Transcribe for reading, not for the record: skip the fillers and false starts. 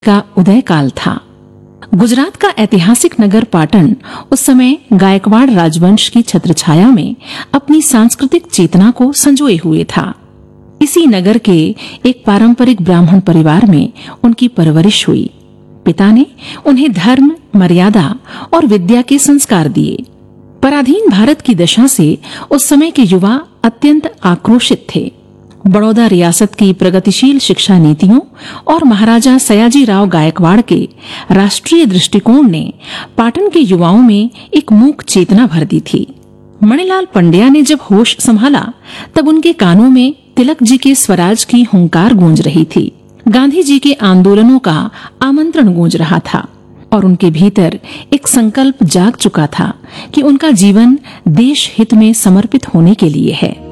का उदय काल था। गुजरात का ऐतिहासिक नगर पाटन उस समय गायकवाड़ राजवंश की छत्रछाया में अपनी सांस्कृतिक चेतना को संजोए हुए था। इसी नगर के एक पारंपरिक ब्राह्मण परिवार में उनकी परवरिश हुई। पिता ने उन्हें धर्म, मर्यादा और विद्या के संस्कार दिए। पराधीन भारत की दशा से उस समय के युवा अत्यंत आक्रोशित थे। बड़ौदा रियासत की प्रगतिशील शिक्षा नीतियों और महाराजा सयाजीराव गायकवाड़ के राष्ट्रीय दृष्टिकोण ने पाटन के युवाओं में एक मूक चेतना भर दी थी। मणिलाल पंड्या ने जब होश संभाला तब उनके कानों में तिलक जी के स्वराज की हुंकार गूंज रही थी। गांधी जी के आंदोलनों का आमंत्रण गूंज रहा था और उनके भीतर एक संकल्प जाग चुका था कि उनका जीवन देश हित में समर्पित होने के लिए है।